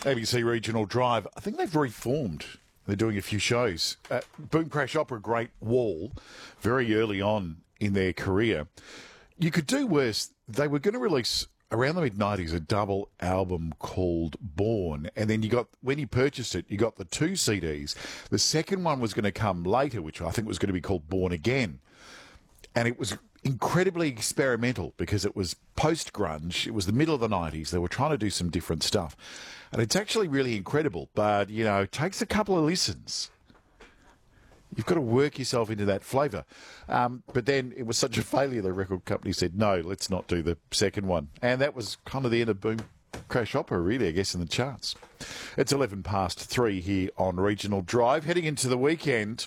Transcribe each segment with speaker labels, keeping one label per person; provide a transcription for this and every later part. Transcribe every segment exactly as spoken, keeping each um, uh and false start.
Speaker 1: A B C Regional Drive. I think they've reformed. They're doing a few shows. Uh, Boom Crash Opera, Great Wall, very early on in their career. You could do worse. They were going to release around the mid nineties a double album called Born, and then you got, when you purchased it, you got the two C Ds. The second one was going to come later, which I think was going to be called Born Again, and it was incredibly experimental because it was post-grunge. It was the middle of the nineties. They were trying to do some different stuff, and it's actually really incredible, but, you know, it takes a couple of listens. You've got to work yourself into that flavour. Um, but then it was such a failure, the record company said, no, let's not do the second one. And that was kind of the end of Boom Crash Opera, really, I guess, in the charts. It's eleven past three here on Regional Drive. Heading into the weekend,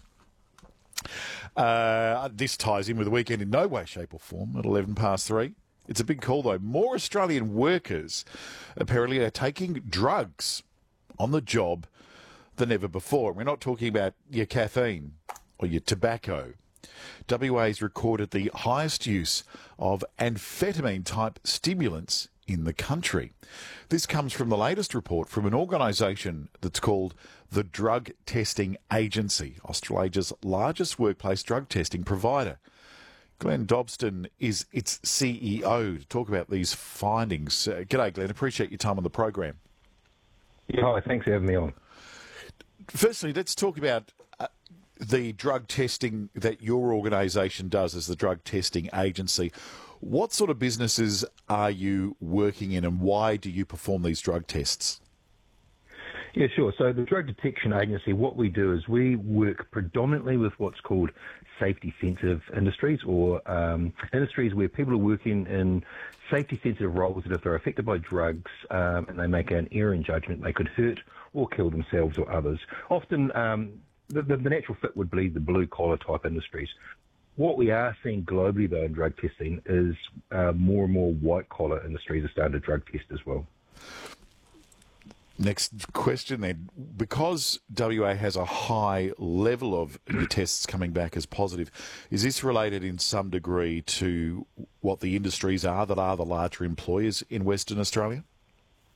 Speaker 1: uh, this ties in with the weekend in no way, shape or form at eleven past three. It's a big call, though. More Australian workers apparently are taking drugs on the job than ever before. We're not talking about your caffeine or your tobacco. W A's recorded the highest use of amphetamine-type stimulants in the country. This comes from the latest report from an organisation that's called the Drug Testing Agency, Australia's largest workplace drug testing provider. Glenn Dobston is its C E O to talk about these findings. Uh, g'day, Glenn. Appreciate your time on the program.
Speaker 2: Yeah, hi. Thanks for having me on.
Speaker 1: Firstly, let's talk about uh, the drug testing that your organisation does as the Drug Testing Agency. What sort of businesses are you working in, and why do you perform these drug tests?
Speaker 2: Yeah, sure. So the Drug Detection Agency, what we do is we work predominantly with what's called safety-sensitive industries, or um, industries where people are working in safety-sensitive roles that if they're affected by drugs um, and they make an error in judgment, they could hurt or kill themselves or others. Often um, the, the, the natural fit would be the blue-collar type industries. What we are seeing globally, though, in drug testing is uh, more and more white-collar industries are starting to drug test as well.
Speaker 1: Next question then. Because W A has a high level of tests coming back as positive, is this related in some degree to what the industries are that are the larger employers in Western Australia?